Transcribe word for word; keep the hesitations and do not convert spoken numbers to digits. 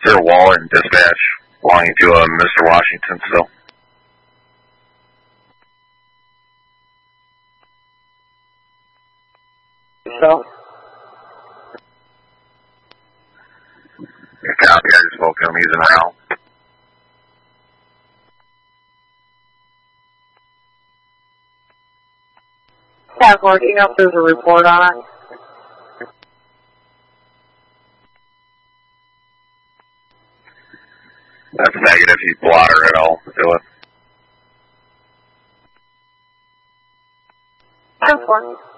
Zero Waller and dispatch belonging to uh, Mister Washington still. So? Yeah, copy, I just spoke to him, he's in the house. Yeah, Clark, you know if there's a report on it? That's negative, he blotter it all to it. That's fine.